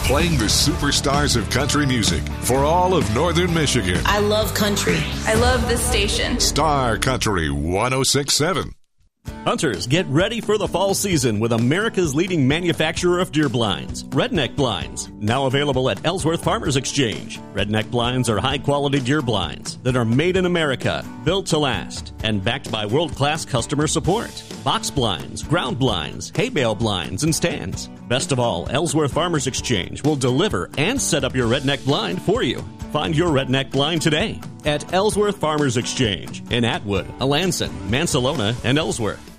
playing the superstars of country music for all of Northern Michigan. I love country. I love this station. Star Country 106.7. Hunters, get ready for the fall season with America's leading manufacturer of deer blinds, Redneck Blinds. Now available at Ellsworth Farmers Exchange. Redneck Blinds are high-quality deer blinds that are made in America, built to last, and backed by world-class customer support. Box blinds, ground blinds, hay bale blinds, and stands. Best of all, Ellsworth Farmers Exchange will deliver and set up your Redneck blind for you. Find your Redneck blind today at Ellsworth Farmers Exchange in Atwood, Alanson, Mansalona, and Ellsworth.